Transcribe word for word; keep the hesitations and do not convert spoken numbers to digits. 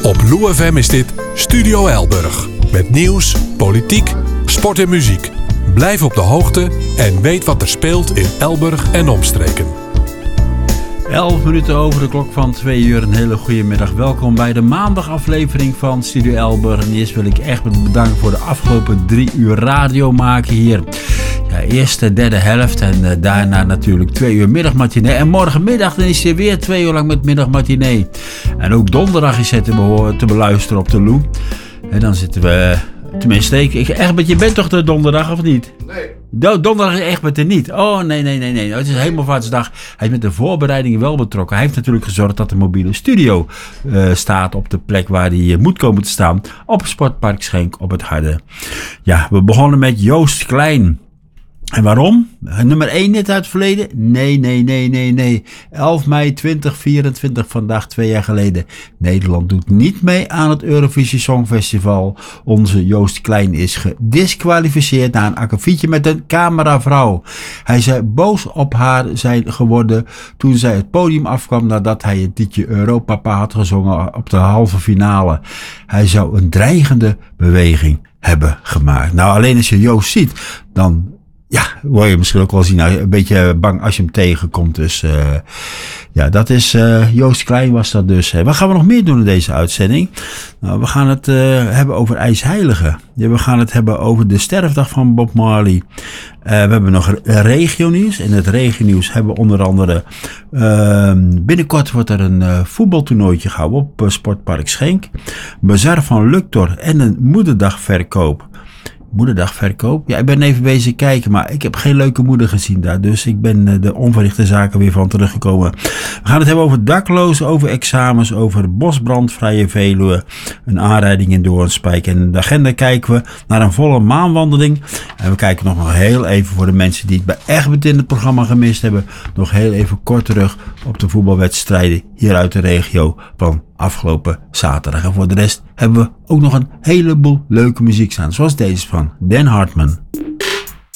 Op Lou F M is dit Studio Elburg. Met nieuws, politiek, sport en muziek. Blijf op de hoogte en weet wat er speelt in Elburg en omstreken. elf minuten over de klok van twee uur. Een hele goede middag. Welkom bij de maandagaflevering van Studio Elburg. En eerst wil ik echt bedanken voor de afgelopen drie uur radio maken hier. Ja, eerst de derde helft en uh, daarna natuurlijk twee uur middagmatinee. En morgenmiddag dan is hij weer twee uur lang met middagmatinee. En ook donderdag is het te, behoor, te beluisteren op de Lou. En dan zitten we... Tenminste, ik, ik, Egbert, je bent toch de donderdag of niet? Nee. Do, donderdag is Egbert er niet. Oh, nee, nee, nee, nee. Het is Hemelvaartsdag. Hij is met de voorbereidingen wel betrokken. Hij heeft natuurlijk gezorgd dat de mobiele studio uh, staat op de plek waar hij uh, moet komen te staan. Op Sportpark Schenk op het Harde. Ja, we begonnen met Joost Klein. En waarom? Nummer één dit uit het verleden? Nee, nee, nee, nee, nee. elf mei tweeduizend vierentwintig, vandaag twee jaar geleden. Nederland doet niet mee aan het Eurovisie Songfestival. Onze Joost Klein is gedisqualificeerd na een akkefietje met een cameravrouw. Hij zou boos op haar zijn geworden toen zij het podium afkwam nadat hij het liedje Europapa had gezongen op de halve finale. Hij zou een dreigende beweging hebben gemaakt. Nou, alleen als je Joost ziet, dan... Ja, word je misschien ook wel zien, nou, een beetje bang als je hem tegenkomt. Dus uh, ja, dat is uh, Joost Klein was dat dus. Wat gaan we nog meer doen in deze uitzending? Nou, we gaan het uh, hebben over IJsheilige. Ja, we gaan het hebben over de sterfdag van Bob Marley. Uh, we hebben nog regionieuws. In het regionieuws hebben we onder andere... Uh, binnenkort wordt er een uh, voetbaltoernooitje gehouden op uh, Sportpark Schenk. Bazaar van Luctor en een moederdagverkoop. Moederdagverkoop? Ja, ik ben even bezig kijken, maar ik heb geen leuke moeder gezien daar. Dus ik ben de onverrichte zaken weer van teruggekomen. We gaan het hebben over daklozen, over examens, over bosbrandvrije Veluwe, een aanrijding in Doornspijk. En in de agenda kijken we naar een volle maanwandeling. En we kijken nog, nog heel even voor de mensen die het bij Egbert in het programma gemist hebben. Nog heel even kort terug op de voetbalwedstrijden hier uit de regio van afgelopen zaterdag. En voor de rest hebben we ook nog een heleboel leuke muziek staan. Zoals deze van Dan Hartman.